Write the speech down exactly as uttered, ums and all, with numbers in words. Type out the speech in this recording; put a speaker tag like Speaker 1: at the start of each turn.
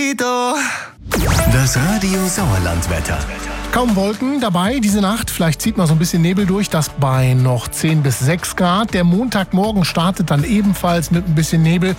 Speaker 1: Das Radio Sauerlandwetter.
Speaker 2: Kaum Wolken dabei diese Nacht, vielleicht zieht mal so ein bisschen Nebel durch, das bei noch zehn bis sechs Grad. Der Montagmorgen startet dann ebenfalls mit ein bisschen Nebel.